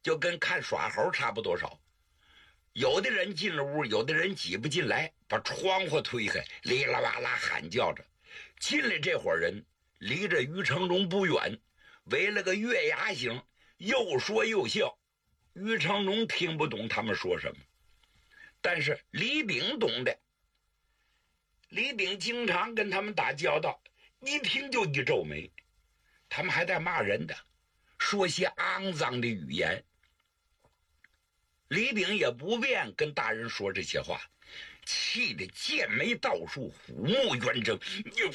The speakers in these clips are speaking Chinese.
就跟看耍猴差不多少。有的人进了屋，有的人挤不进来，把窗户推开，哩啦哇啦喊叫着。进来这伙人离着于成龙不远，围了个月牙形，又说又笑。于成龙听不懂他们说什么，但是李炳懂的。李炳经常跟他们打交道，一听就一皱眉。他们还在骂人的，说些肮脏的语言。李炳也不便跟大人说这些话，气得剑眉倒竖，虎目圆睁。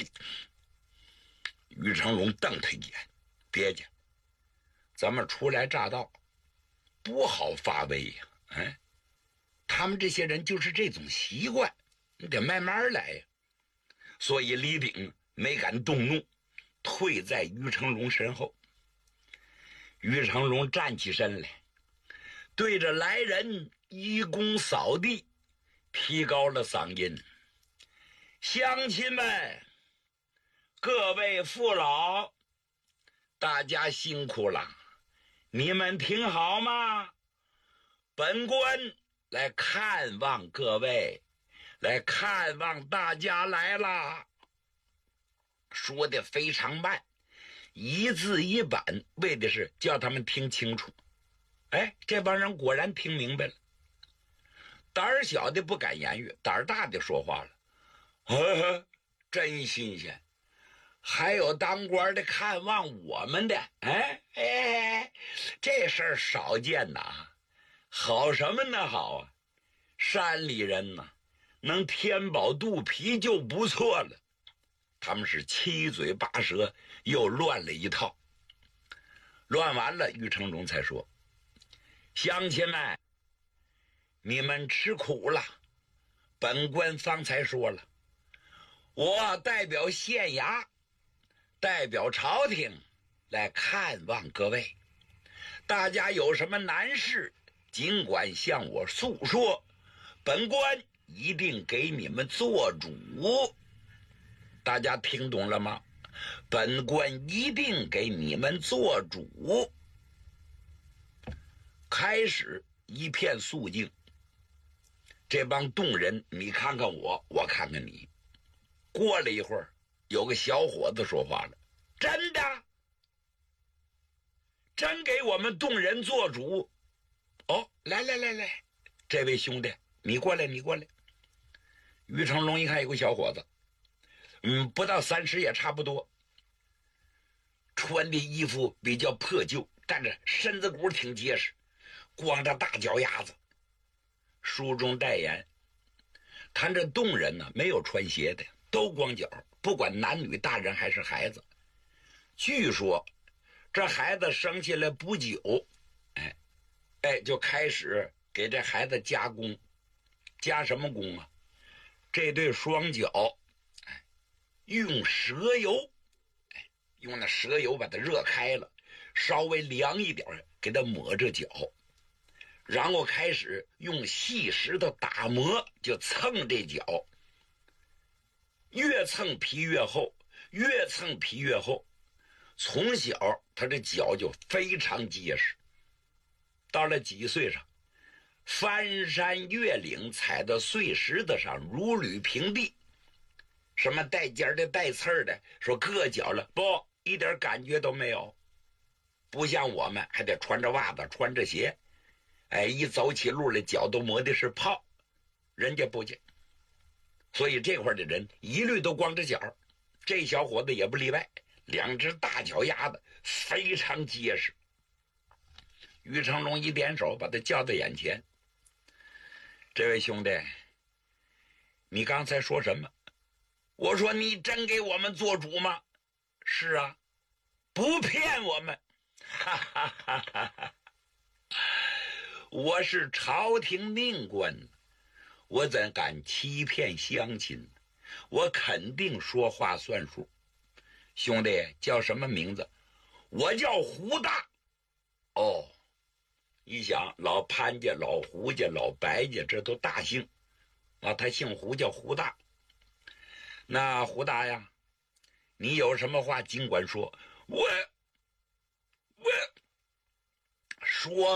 于成龙瞪他一眼，别介，咱们初来乍到，不好发威呀。他们这些人就是这种习惯，你得慢慢来呀。所以李炳没敢动怒，退在于成龙身后。于成龙站起身来，对着来人一躬扫地，提高了嗓音：乡亲们，各位父老，大家辛苦了，你们听好吗？本官来看望各位，来看望大家来了。说的非常慢，一字一板，为的是叫他们听清楚。这帮人果然听明白了。胆儿小的不敢言语，胆儿大的说话了：真新鲜，还有当官的看望我们的。这事儿少见呐。好什么呢？好啊，山里人呐，能填饱肚皮就不错了。他们是七嘴八舌，又乱了一套。乱完了，于成龙才说：乡亲们，你们吃苦了。本官方才说了，我代表县衙，代表朝廷来看望各位。大家有什么难事，尽管向我诉说，本官一定给你们做主。大家听懂了吗？本官一定给你们做主。开始一片肃静，这帮动人，你看看我，我看看你。过了一会儿，有个小伙子说话了：真的？真给我们动人做主？来，这位兄弟，你过来。于成龙一看有个小伙子，不到30也差不多，穿的衣服比较破旧，但是身子骨挺结实，光着大脚丫子，书中带言，看这动人呢，没有穿鞋的，都光脚，不管男女大人还是孩子。据说这孩子生下来不久，就开始给这孩子加工。加什么工啊？这对双脚用蛇油，用那蛇油把它热开了，稍微凉一点给它抹着脚，然后开始用细石头打磨，就蹭这脚，越蹭皮越厚，越蹭皮越厚。从小他这脚就非常结实，到了几岁上，翻山越岭，踩到碎石子上如履平地。什么带尖的带刺儿的，说硌脚了，不，一点感觉都没有。不像我们还得穿着袜子穿着鞋，一走起路来脚都磨的是泡，人家不见。所以这块的人一律都光着脚，这小伙子也不例外，两只大脚丫子非常结实。于成龙一点手把他叫到眼前：这位兄弟，你刚才说什么？我说你真给我们做主吗？是啊，不骗我们。我是朝廷命官，我怎敢欺骗乡亲？我肯定说话算数。兄弟叫什么名字？我叫胡大。一想老潘家、老胡家、老白家，这都大姓啊，他姓胡，叫胡大。那胡大呀，你有什么话尽管说。我说